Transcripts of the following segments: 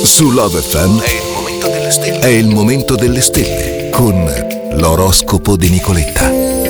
Su Love FM è il momento delle stelle con l'oroscopo di Nicoletta.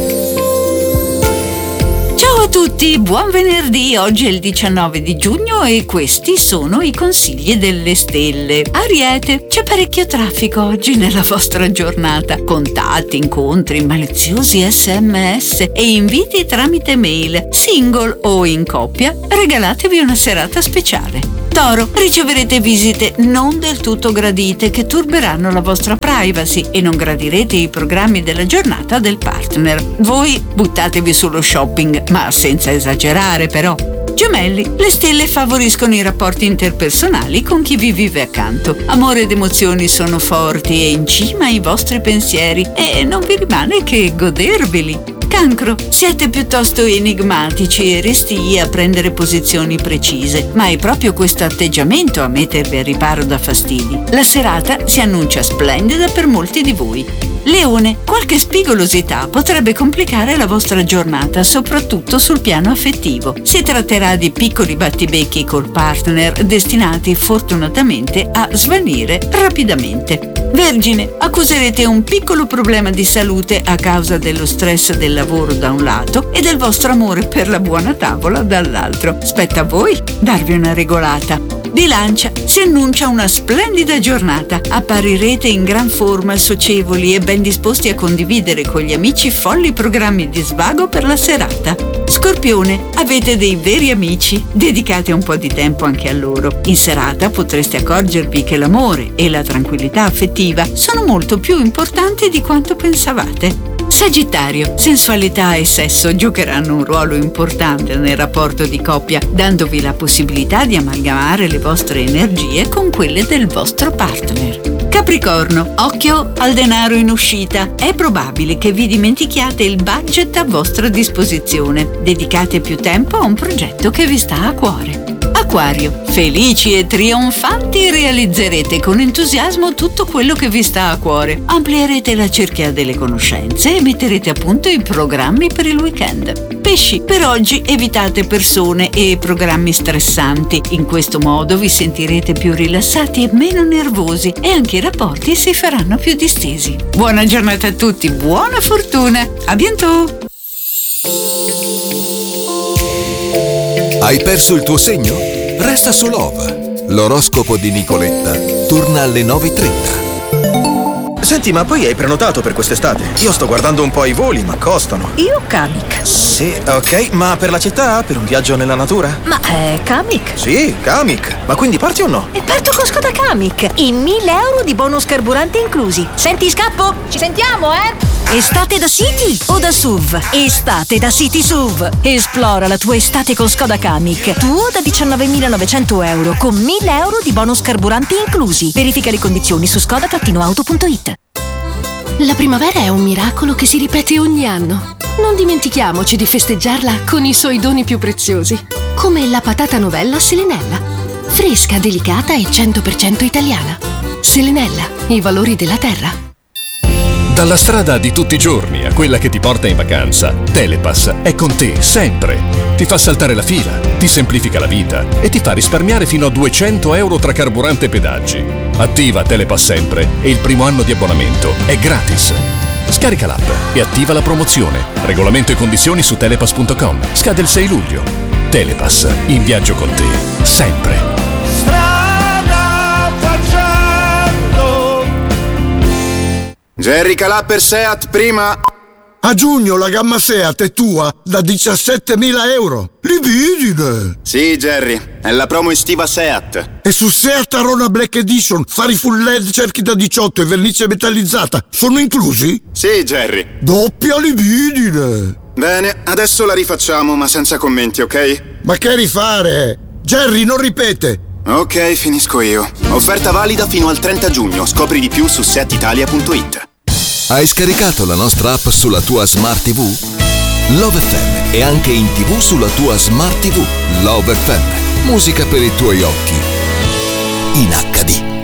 Ciao a tutti, buon venerdì. Oggi è il 19 di giugno e questi sono i consigli delle stelle. Ariete, c'è parecchio traffico oggi nella vostra giornata. Contatti, incontri, maliziosi SMS e inviti tramite mail. Single o in coppia, regalatevi una serata speciale. Toro, riceverete visite non del tutto gradite che turberanno la vostra privacy e non gradirete i programmi della giornata del partner. Voi buttatevi sullo shopping, ma senza esagerare però. Gemelli, le stelle favoriscono i rapporti interpersonali con chi vi vive accanto. Amore ed emozioni sono forti e in cima ai vostri pensieri e non vi rimane che goderveli. Cancro, siete piuttosto enigmatici e restii a prendere posizioni precise, ma è proprio questo atteggiamento a mettervi a riparo da fastidi. La serata si annuncia splendida per molti di voi. Leone, qualche spigolosità potrebbe complicare la vostra giornata, soprattutto sul piano affettivo. Si tratterà di piccoli battibecchi col partner, destinati fortunatamente a svanire rapidamente. Vergine, accuserete un piccolo problema di salute a causa dello stress del lavoro da un lato e del vostro amore per la buona tavola dall'altro. Spetta a voi darvi una regolata. Bilancia, si annuncia una splendida giornata. Apparirete in gran forma, socievoli e ben disposti a condividere con gli amici folli programmi di svago per la serata. Scorpione, avete dei veri amici, dedicate un po' di tempo anche a loro. In serata potreste accorgervi che l'amore e la tranquillità affettiva sono molto più importanti di quanto pensavate. Sagittario, sensualità e sesso giocheranno un ruolo importante nel rapporto di coppia, dandovi la possibilità di amalgamare le vostre energie con quelle del vostro partner. Capricorno, occhio al denaro in uscita. È probabile che vi dimentichiate il budget a vostra disposizione. Dedicate più tempo a un progetto che vi sta a cuore. Acquario, felici e trionfanti realizzerete con entusiasmo tutto quello che vi sta a cuore. Amplierete la cerchia delle conoscenze e metterete a punto i programmi per il weekend. Pesci, per oggi evitate persone e programmi stressanti. In questo modo vi sentirete più rilassati e meno nervosi e anche i rapporti si faranno più distesi. Buona giornata a tutti, buona fortuna, a bientôt! Hai perso il tuo segno? Resta su Love. L'oroscopo di Nicoletta torna alle 9:30. Senti, ma poi hai prenotato per quest'estate? Io sto guardando un po' i voli, ma costano. Io Kamiq. Sì, ok, ma per la città? Per un viaggio nella natura? Ma è Kamiq? Sì, Kamiq. Ma quindi parti o no? E parto con Skoda Kamiq. In 1.000 euro di bonus carburante inclusi. Senti, scappo? Ci sentiamo, Estate da City o da SUV? Estate da City SUV. Esplora la tua estate con Skoda Kamiq. Tuo da 19.900 euro con 1.000 euro di bonus carburanti inclusi. Verifica le condizioni su skoda-auto.it. La primavera è un miracolo che si ripete ogni anno. Non dimentichiamoci di festeggiarla con i suoi doni più preziosi, come la patata novella Selenella. Fresca, delicata e 100% italiana. Selenella, i valori della terra. Dalla strada di tutti i giorni a quella che ti porta in vacanza, Telepass è con te sempre. Ti fa saltare la fila, ti semplifica la vita e ti fa risparmiare fino a 200 euro tra carburante e pedaggi. Attiva Telepass sempre e il primo anno di abbonamento è gratis. Scarica l'app e attiva la promozione. Regolamento e condizioni su telepass.com. Scade il 6 luglio. Telepass, in viaggio con te, sempre. Jerry Calà per Seat prima. A giugno la gamma Seat è tua da 17.000 euro. Libidine! Sì, Jerry, è la promo estiva Seat. E su Seat Arona Black Edition, fari full LED, cerchi da 18 e vernice metallizzata sono inclusi? Sì, Jerry. Doppia libidine! Bene, adesso la rifacciamo ma senza commenti, ok? Ma che rifare? Jerry, non ripete! Ok, finisco io. Offerta valida fino al 30 giugno. Scopri di più su setitalia.it. Hai scaricato la nostra app sulla tua Smart TV? Love FM è anche in TV sulla tua Smart TV. Love FM. Musica per i tuoi occhi. In HD.